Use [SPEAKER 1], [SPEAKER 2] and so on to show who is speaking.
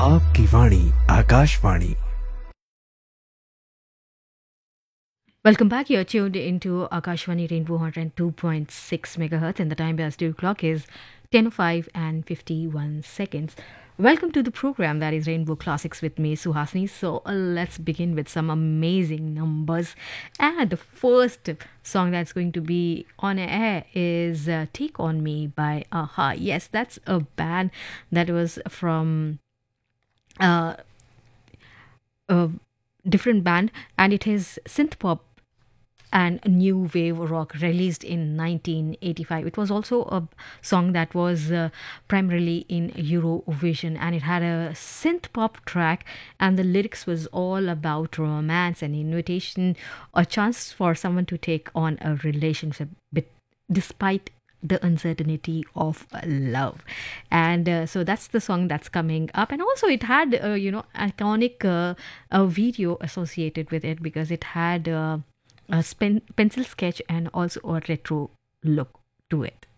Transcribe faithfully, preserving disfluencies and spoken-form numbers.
[SPEAKER 1] आपकी वाणी Akashvani.
[SPEAKER 2] Welcome back. You're tuned into Akashvani Rainbow one oh two point six megahertz, and the time as two o'clock is ten oh five and fifty-one seconds. Welcome to the program that is Rainbow Classics with me, Suhasini. So uh, let's begin with some amazing numbers. And the first song that's going to be on air is uh, Take On Me by Aha. Yes, that's a band that was from uh, a different band, and it is synth pop and new wave rock released in nineteen eighty-five. It was also a song that was uh, primarily in Eurovision, and it had a synth pop track, and the lyrics was all about romance and invitation, a chance for someone to take on a relationship bit, despite the uncertainty of love. And uh, so that's the song that's coming up, and also it had uh, you know iconic uh, a video associated with it, because it had uh, a pen- pencil sketch and also a retro look to it.